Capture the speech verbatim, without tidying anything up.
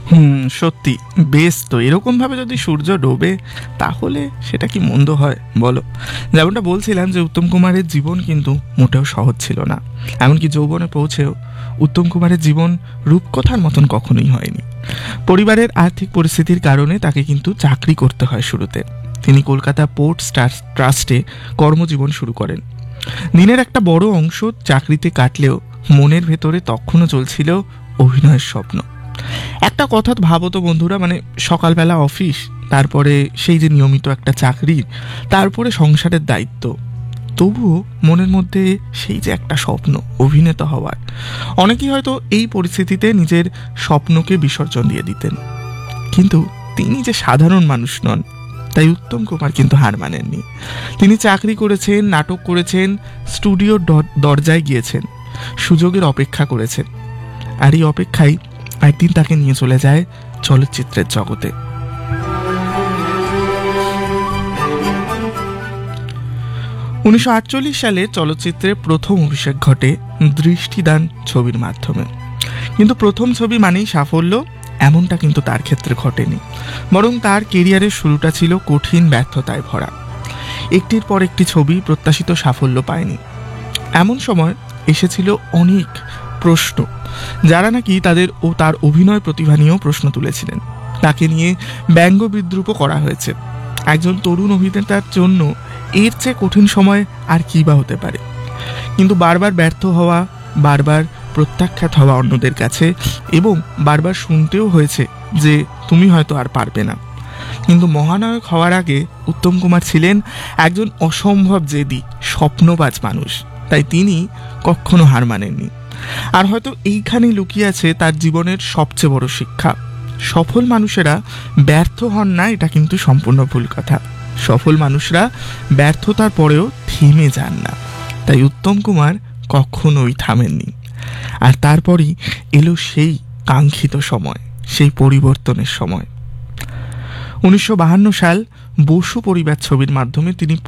হুম, সত্যি বেশ। তো এরকমভাবে যদি সূর্য ডোবে তাহলে সেটা কি মন্দ হয় বলো? যেমনটা বলছিলাম যে উত্তম কুমারের জীবন কিন্তু মোটেও সহজ ছিল না। এমনকি যৌবনে পৌঁছেও উত্তম কুমারের জীবন রূপকথার মতন কখনোই হয়নি। পরিবারের আর্থিক পরিস্থিতির কারণে তাকে কিন্তু চাকরি করতে হয় শুরুতে। তিনি কলকাতা পোর্ট ট্রাস্টে কর্মজীবন শুরু করেন। দিনের একটা বড় অংশ চাকরিতে কাটলেও মনের ভেতরে তখনও চলছিল অভিনয়ের স্বপ্ন। একটা কথা ভাবো তো বন্ধুরা, মানে সকালবেলা অফিস, তারপরে সেই যে নিয়মিত একটা চাকরি, তারপরে সংসারের দায়িত্ব, তবুও মনের মধ্যে সেই যে একটা স্বপ্ন অভিনেতা হওয়ার। অনেকেই হয়তো এই পরিস্থিতিতে নিজের স্বপ্নকে বিসর্জন দিয়ে দিতেন, কিন্তু তিনি যে সাধারণ মানুষ নন, তাই উত্তম কুমার কিন্তু হার মানেননি। তিনি চাকরি করেছেন, নাটক করেছেন, স্টুডিওর দরজায় গিয়েছেন, সুযোগের অপেক্ষা করেছেন। আর এই অপেক্ষায় একদিন তাকে নিয়ে চলে যায় চলচ্চিত্রের জগতে। উনিশশো আটচল্লিশ সালে চলচ্চিত্রে প্রথম অভিষেক ঘটে দৃষ্টিদান ছবির মাধ্যমে। কিন্তু প্রথম ছবি মানেই সাফল্য, এমনটা কিন্তু তার ক্ষেত্রে ঘটেনি। বরং তার কেরিয়ারের শুরুটা ছিল কঠিন ব্যর্থতায় ভরা। একটির পর একটি ছবি প্রত্যাশিত সাফল্য পায়নি। এমন সময় এসেছিল অনেক প্রশ্ন, যারা নাকি তাদের ও তার অভিনয় প্রতিভা নিয়েও প্রশ্ন তুলেছিলেন। তাকে নিয়ে ব্যঙ্গ বিদ্রূপও করা হয়েছে। একজন তরুণ অভিনেতার জন্য এর চেয়ে কঠিন সময় আর কী বা হতে পারে। কিন্তু বারবার ব্যর্থ হওয়া, বারবার প্রত্যাখ্যাত হওয়া অন্যদের কাছে, এবং বারবার শুনতেও হয়েছে যে তুমি হয়তো আর পারবে না। কিন্তু মহানায়ক হওয়ার আগে উত্তম কুমার ছিলেন একজন অসম্ভব জেদি স্বপ্নবাজ মানুষ। তাই তিনি কখনো হার মানেননি। আর হয়তো এইখানেই লুকিয়ে আছে তার জীবনের সবচেয়ে বড় শিক্ষা। সফল মানুষেরা ব্যর্থ হন না, এটা কিন্তু সম্পূর্ণ ভুল কথা। সফল মানুষরা ব্যর্থতার পরেও থেমে যান না। তাই উত্তম কুমার কখনোই থামেননি। আর তারপরই এলো সেই কাঙ্ক্ষিত সময়, সেই পরিবর্তনের সময়। উনিশশো বাহান্ন সাল বসু পরিবার ছবির মাধ্যমে তিনি